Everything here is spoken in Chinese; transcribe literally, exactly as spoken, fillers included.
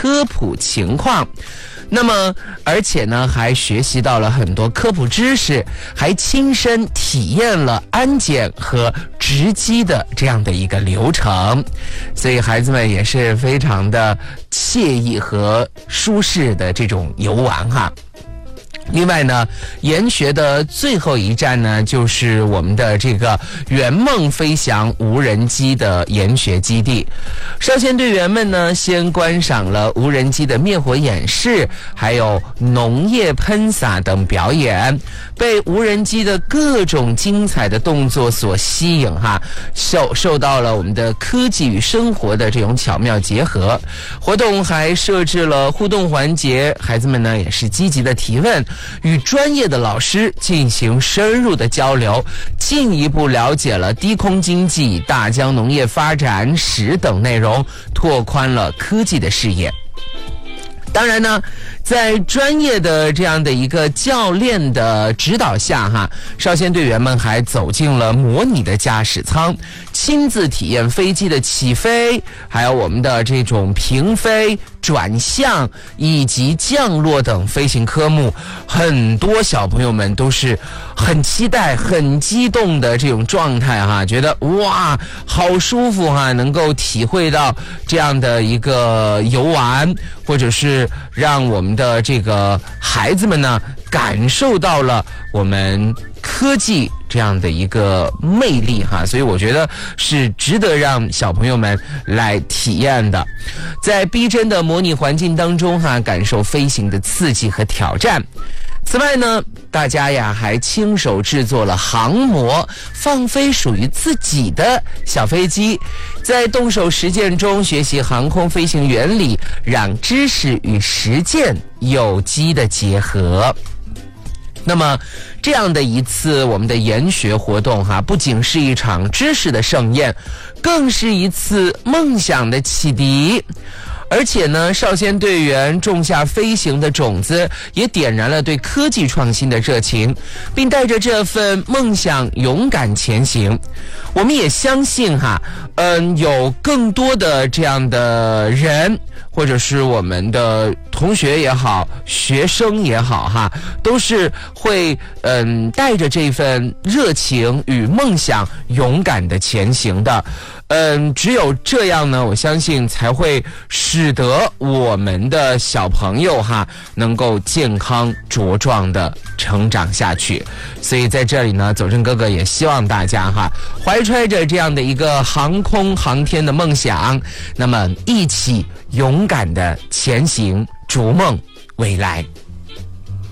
科普情况。那么而且呢还学习到了很多科普知识，还亲身体验了安检和值机的这样的一个流程，所以孩子们也是非常的惬意和舒适的这种游玩哈。另外呢，研学的最后一站呢，就是我们的这个圆梦飞翔无人机的研学基地。少先队员们呢，先观赏了无人机的灭火演示，还有农业喷洒等表演，被无人机的各种精彩的动作所吸引哈，受受到了我们的科技与生活的这种巧妙结合。活动还设置了互动环节，孩子们呢也是积极的提问，与专业的老师进行深入的交流，进一步了解了低空经济、大疆农业发展史等内容，拓宽了科技的视野。当然呢，在专业的这样的一个教练的指导下哈，少先队员们还走进了模拟的驾驶舱，亲自体验飞机的起飞，还有我们的这种平飞、转向以及降落等飞行科目。很多小朋友们都是很期待、很激动的这种状态哈，觉得哇好舒服哈，能够体会到这样的一个游玩，或者是让我们的这个孩子们呢感受到了我们科技这样的一个魅力哈，所以我觉得是值得让小朋友们来体验的。在逼真的模拟环境当中哈，感受飞行的刺激和挑战。此外呢，大家呀还亲手制作了航模，放飞属于自己的小飞机，在动手实践中学习航空飞行原理，让知识与实践有机的结合。那么这样的一次我们的研学活动哈，不仅是一场知识的盛宴，更是一次梦想的启迪。而且呢，少先队员种下飞行的种子，也点燃了对科技创新的热情，并带着这份梦想勇敢前行。我们也相信哈，嗯，有更多的这样的人，或者是我们的同学也好，学生也好哈，都是会嗯带着这份热情与梦想勇敢的前行的。嗯，只有这样呢，我相信才会使得我们的小朋友哈能够健康茁壮的成长下去。所以在这里呢，走正哥哥也希望大家哈怀揣着这样的一个航空航天的梦想，那么一起勇敢的前行，逐梦未来。